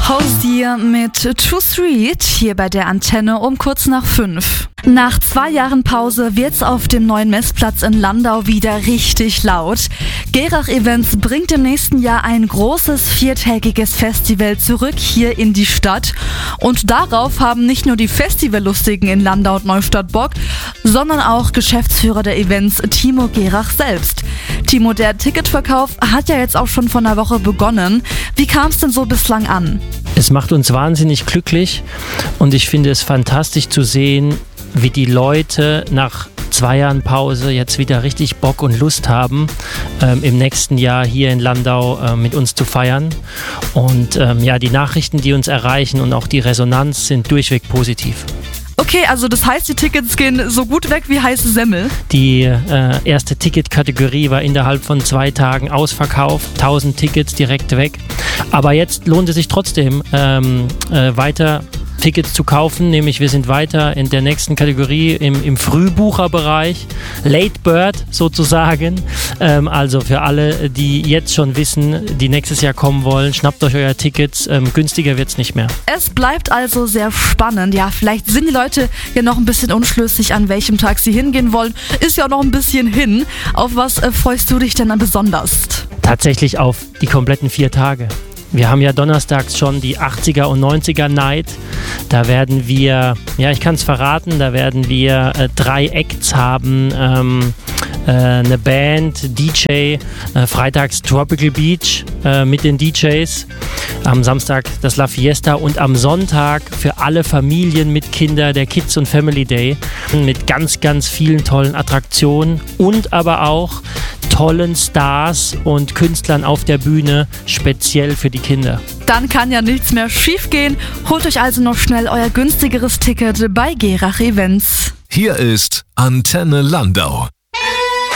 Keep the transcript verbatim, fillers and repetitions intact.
Hausier mit Too Sweet hier bei der Antenne um kurz nach fünf. Nach zwei Jahren Pause wird's auf dem neuen Messplatz in Landau wieder richtig laut. Gerach Events bringt im nächsten Jahr ein großes viertägiges Festival zurück hier in die Stadt. Und darauf haben nicht nur die Festivallustigen in Landau und Neustadt Bock, sondern auch Geschäftsführer der Events Timo Gerach selbst. Timo, der Ticketverkauf hat ja jetzt auch schon vor einer Woche begonnen. Wie kam es denn so bislang an? Es macht uns wahnsinnig glücklich und ich finde es fantastisch zu sehen, wie die Leute nach zwei Jahren Pause jetzt wieder richtig Bock und Lust haben, ähm, im nächsten Jahr hier in Landau äh, mit uns zu feiern. Und ähm, ja, die Nachrichten, die uns erreichen und auch die Resonanz sind durchweg positiv. Okay, also das heißt, die Tickets gehen so gut weg wie heiße Semmel? Die äh, erste Ticketkategorie war innerhalb von zwei Tagen ausverkauft, tausend Tickets direkt weg. Aber jetzt lohnt es sich trotzdem ähm, äh, weiter Tickets zu kaufen, nämlich wir sind weiter in der nächsten Kategorie im, im Frühbucherbereich, Late Bird sozusagen. Ähm, also für alle, die jetzt schon wissen, die nächstes Jahr kommen wollen, schnappt euch euer Tickets, ähm, günstiger wird es nicht mehr. Es bleibt also sehr spannend. Ja, vielleicht sind die Leute ja noch ein bisschen unschlüssig, an welchem Tag sie hingehen wollen. Ist ja auch noch ein bisschen hin. Auf was äh, freust du dich denn dann besonders? Tatsächlich auf die kompletten vier Tage. Wir haben ja donnerstags schon die achtziger und neunziger Night. Da werden wir, ja ich kann es verraten, da werden wir äh, drei Acts haben. Ähm, äh, eine Band, D J, äh, freitags Tropical Beach äh, mit den D Js. Am Samstag das La Fiesta und am Sonntag für alle Familien mit Kindern der Kids und Family Day. Mit ganz, ganz vielen tollen Attraktionen und aber auch tollen Stars und Künstlern auf der Bühne, speziell für die Kinder. Dann kann ja nichts mehr schief gehen. Holt euch also noch schnell euer günstigeres Ticket bei Gerach Events. Hier ist Antenne Landau.